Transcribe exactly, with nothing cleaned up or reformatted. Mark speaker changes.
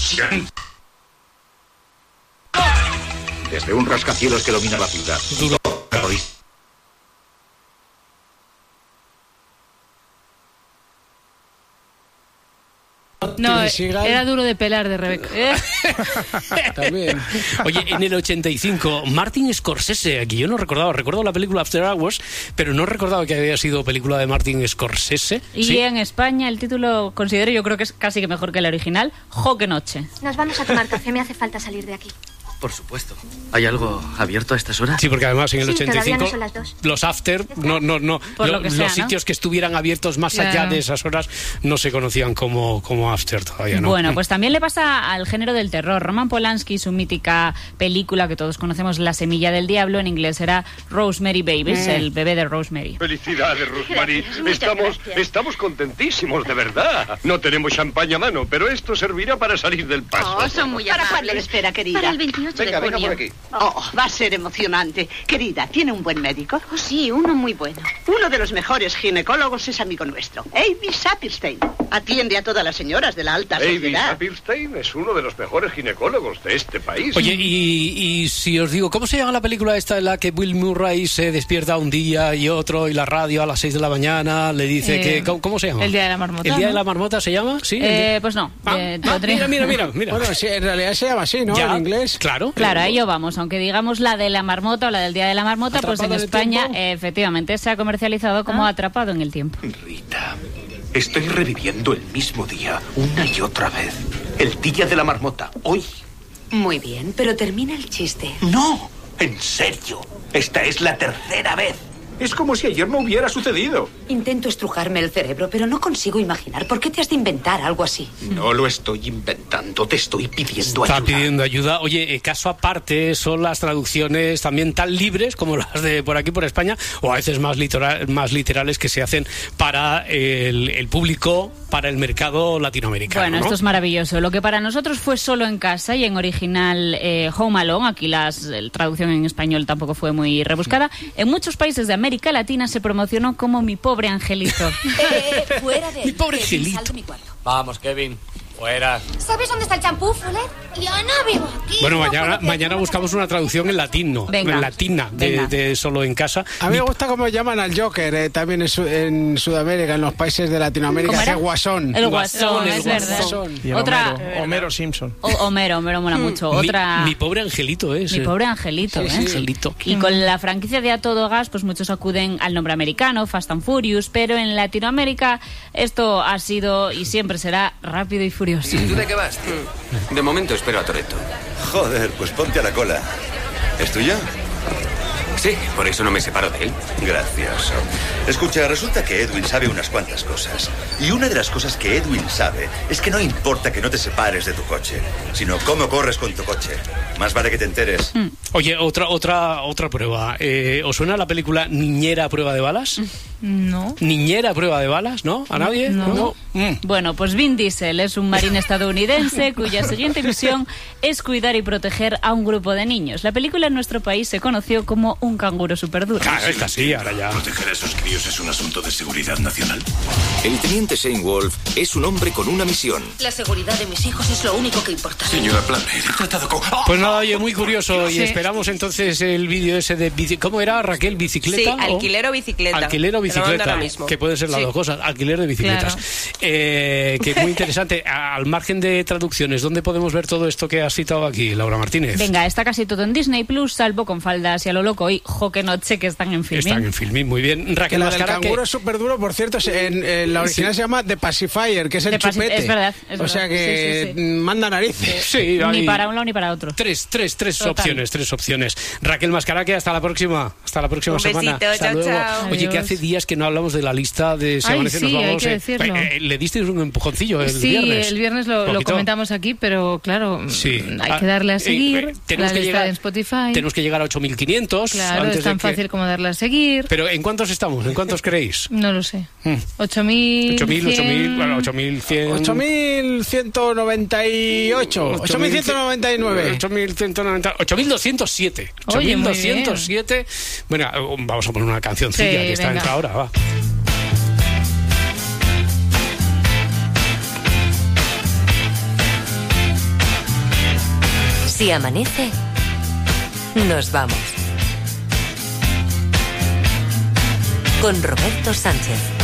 Speaker 1: Desde un rascacielos que domina la ciudad.
Speaker 2: Duro.
Speaker 3: No, era duro de pelar de Rebeca.
Speaker 2: También.
Speaker 4: Oye, en el ochenta y cinco, Martin Scorsese, aquí yo no recordaba, recuerdo la película After Hours, pero no recordaba que había sido película de Martin Scorsese.
Speaker 3: Y ¿sí? En España el título considero, yo creo que es casi que mejor que el original, Joque Noche.
Speaker 5: Nos vamos a tomar café, me hace falta salir de aquí.
Speaker 6: Por supuesto. ¿Hay algo abierto a estas horas?
Speaker 4: Sí, porque además en el
Speaker 5: sí,
Speaker 4: ochenta y cinco
Speaker 5: no son las dos.
Speaker 4: los after, no, no, no,
Speaker 3: Por
Speaker 4: lo,
Speaker 3: lo que
Speaker 4: los
Speaker 3: sea,
Speaker 4: sitios
Speaker 3: ¿no?
Speaker 4: que estuvieran abiertos más
Speaker 3: claro.
Speaker 4: allá de esas horas no se conocían como, como after todavía, ¿no?
Speaker 3: Bueno, pues también le pasa al género del terror. Roman Polanski, su mítica película que todos conocemos, La semilla del diablo, en inglés era Rosemary Babies, mm. el bebé de Rosemary.
Speaker 7: Felicidades, Rosemary. Estamos, estamos contentísimos, de verdad. No tenemos champaña a mano, pero esto servirá para salir del paso.
Speaker 8: Oh, son muy amables.
Speaker 9: ¿Para cuándo le espera, querida?
Speaker 5: Para el veintiocho
Speaker 7: Venga,
Speaker 5: de junio.
Speaker 7: venga por aquí.
Speaker 9: Oh, va a ser emocionante. Querida, ¿tiene un buen médico?
Speaker 8: Oh, sí, uno muy bueno.
Speaker 9: Uno de los mejores ginecólogos es amigo nuestro, Avi Saperstein. Atiende a todas las señoras de la alta
Speaker 7: Avi
Speaker 9: sociedad.
Speaker 7: Saperstein es uno de los mejores ginecólogos de este país.
Speaker 4: Oye, y, y si os digo, ¿cómo se llama la película esta en la que Bill Murray se despierta un día y otro y la radio a las seis de la mañana le dice
Speaker 3: eh,
Speaker 4: que... ¿cómo, ¿Cómo se llama?
Speaker 3: El Día de la Marmota.
Speaker 4: ¿El Día
Speaker 3: ¿no?
Speaker 4: de la Marmota se llama? Sí.
Speaker 3: Eh, pues no.
Speaker 4: Ah,
Speaker 3: eh,
Speaker 4: ah,
Speaker 3: podría...
Speaker 4: mira, mira, mira, mira.
Speaker 2: Bueno, sí, en realidad se llama así, ¿no?
Speaker 4: Ya,
Speaker 2: en inglés.
Speaker 4: Claro.
Speaker 3: Claro, a ello vamos. Aunque digamos la de la marmota o la del Día de la Marmota, pues en España eh, efectivamente se ha comercializado como ¿Ah? Atrapado en el tiempo.
Speaker 1: Rita, estoy reviviendo el mismo día una y otra vez. El día de la marmota, hoy.
Speaker 8: Muy bien, pero termina el chiste.
Speaker 1: No, en serio. Esta es la tercera vez. Es como si ayer no hubiera sucedido.
Speaker 8: Intento estrujarme el cerebro, pero no consigo imaginar. ¿Por qué te has de inventar algo así?
Speaker 1: No lo estoy inventando, te estoy pidiendo
Speaker 4: Está
Speaker 1: ayuda.
Speaker 4: pidiendo ayuda. Oye, caso aparte son las traducciones también tan libres como las de por aquí, por España, o a veces más, literal, más literales que se hacen para el, el público, para el mercado latinoamericano.
Speaker 3: Bueno,
Speaker 4: ¿no?
Speaker 3: esto es maravilloso. Lo que para nosotros fue Solo en casa y en original eh, Home Alone, aquí la traducción en español tampoco fue muy rebuscada, en muchos países de América Latina se promocionó como Mi pobre angelito.
Speaker 8: eh, fuera de...
Speaker 4: Mi pobre
Speaker 8: Kevin,
Speaker 4: angelito.
Speaker 8: sal de mi cuarto.
Speaker 10: Vamos, Kevin, fuera.
Speaker 5: ¿Sabes dónde está el champú, Fuller? Yo no vivo aquí.
Speaker 4: Bueno,
Speaker 5: no
Speaker 4: mañana,
Speaker 5: puedo
Speaker 4: mañana buscamos una traducción en latino,
Speaker 3: Venga.
Speaker 4: en latina, de,
Speaker 3: Venga.
Speaker 4: de Solo en casa.
Speaker 2: A mí me
Speaker 4: Mi-
Speaker 2: gusta cómo llaman al Joker eh, también en, Su- en Sudamérica, en los países de Latinoamérica.
Speaker 3: ¿Cómo era?
Speaker 2: Ese guasón.
Speaker 3: El guasón,
Speaker 4: el
Speaker 3: es verdad.
Speaker 2: guasón.
Speaker 11: Y el
Speaker 3: Otra...
Speaker 11: Homero, Homero Simpson.
Speaker 3: O- Homero, Homero mola mucho.
Speaker 4: mi,
Speaker 3: Otra...
Speaker 4: mi pobre angelito es.
Speaker 3: Mi
Speaker 4: eh.
Speaker 3: pobre angelito,
Speaker 2: Sí,
Speaker 3: ¿eh?
Speaker 2: sí.
Speaker 4: Angelito.
Speaker 3: Y con la franquicia de A Todo Gas, pues muchos acuden al nombre americano, Fast and Furious, pero en Latinoamérica esto ha sido y siempre será Rápido y Furioso.
Speaker 6: ¿Tú de qué vas, tío? De momento espero a Toretto.
Speaker 12: Joder, pues ponte a la cola. ¿Es tuyo?
Speaker 6: Sí, por eso no me separo de él.
Speaker 12: Gracioso. Escucha, resulta que Edwin sabe unas cuantas cosas. Y una de las cosas que Edwin sabe es que no importa que no te separes de tu coche, sino cómo corres con tu coche. Más vale que te enteres.
Speaker 3: Mm.
Speaker 4: Oye, otra otra otra prueba. Eh, ¿Os suena la película Niñera a prueba de balas?
Speaker 3: No.
Speaker 4: Niñera a prueba de balas, ¿no? ¿A nadie?
Speaker 3: No.
Speaker 4: Mm.
Speaker 3: Bueno, pues Vin Diesel es un marín estadounidense cuya siguiente misión es cuidar y proteger a un grupo de niños. La película en nuestro país se conoció como Un canguro superduro.
Speaker 4: Claro, esta sí, ahora ya.
Speaker 1: ¿Proteger a esos críos es un asunto de seguridad nacional?
Speaker 13: El teniente Shane Wolf es un hombre con una misión.
Speaker 8: La seguridad de mis hijos es lo único que importa.
Speaker 1: Señora Planner, he tratado con... ¡Oh!
Speaker 4: Pues nada, oye, muy curioso. Y
Speaker 14: Sí.
Speaker 4: esperamos entonces el vídeo ese de... bici- ¿Cómo era, Raquel? ¿Bicicleta?
Speaker 14: Sí, alquiler o bicicleta.
Speaker 4: Alquiler o
Speaker 14: Te lo mando
Speaker 4: bicicleta,
Speaker 14: ahora mismo.
Speaker 4: que pueden ser las
Speaker 14: Sí.
Speaker 4: dos cosas, alquiler de bicicletas.
Speaker 14: Claro.
Speaker 4: Eh, que muy interesante. Al margen de traducciones, ¿dónde podemos ver todo esto que has citado aquí, Laura Martínez?
Speaker 3: Venga, está casi todo en Disney Plus, salvo con Faldas y a lo loco y Joque Noche, que están en Filmin.
Speaker 4: Están en Filmin, muy bien.
Speaker 2: Que
Speaker 4: Raquel
Speaker 2: la del
Speaker 4: Mascara,
Speaker 2: canguro
Speaker 4: que...
Speaker 2: es súper duro, por cierto, se- en, en la original
Speaker 4: Sí.
Speaker 2: se llama The Pacifier, que es el
Speaker 3: The Paci-
Speaker 2: chupete.
Speaker 3: es verdad, es
Speaker 2: o sea
Speaker 3: verdad.
Speaker 2: que
Speaker 3: Sí, sí, sí.
Speaker 2: manda narices.
Speaker 4: Sí,
Speaker 3: Ni
Speaker 4: hay
Speaker 3: para un lado ni para otro.
Speaker 4: tres, tres, tres
Speaker 3: Total.
Speaker 4: opciones, tres opciones. Raquel Mascaraque, hasta la próxima. Hasta la próxima
Speaker 14: Un
Speaker 4: semana.
Speaker 14: besito,
Speaker 4: Hasta
Speaker 14: chao,
Speaker 4: luego.
Speaker 14: chao.
Speaker 4: Oye, que
Speaker 3: Adiós.
Speaker 4: hace días que no hablamos de la lista de Se
Speaker 15: Ay,
Speaker 4: Amanece,
Speaker 15: sí,
Speaker 4: nos
Speaker 15: hay
Speaker 4: vamos.
Speaker 15: que
Speaker 4: eh,
Speaker 15: decirlo.
Speaker 4: eh, le disteis un empujoncillo el
Speaker 15: Sí,
Speaker 4: viernes.
Speaker 15: el viernes lo, lo
Speaker 4: Poquito.
Speaker 15: comentamos aquí, pero claro,
Speaker 4: Sí.
Speaker 15: hay
Speaker 4: Ah,
Speaker 15: que darle a
Speaker 4: eh,
Speaker 15: seguir.
Speaker 4: eh, tenemos
Speaker 15: la
Speaker 4: que
Speaker 15: lista
Speaker 4: llegar-
Speaker 15: en Spotify.
Speaker 4: Tenemos que llegar a ocho mil quinientos.
Speaker 15: Claro,
Speaker 4: antes
Speaker 15: es tan
Speaker 4: de que-
Speaker 15: fácil como darle a seguir.
Speaker 4: Pero ¿en cuántos estamos? ¿En cuántos creéis?
Speaker 15: No lo sé.
Speaker 4: Mm.
Speaker 15: ocho mil.
Speaker 4: ocho mil, ocho mil, bueno, ocho mil cien.
Speaker 2: ocho mil ciento noventa y ocho. ocho mil ciento noventa y nueve.
Speaker 4: ocho mil ciento noventa, ocho mil doscientos siete.
Speaker 15: Oye, muy
Speaker 4: ocho mil doscientos siete. Bueno, vamos a poner una cancioncilla
Speaker 15: Sí,
Speaker 4: que está
Speaker 15: venga.
Speaker 4: entra ahora, va.
Speaker 11: Si amanece, nos vamos. Con Roberto Sánchez.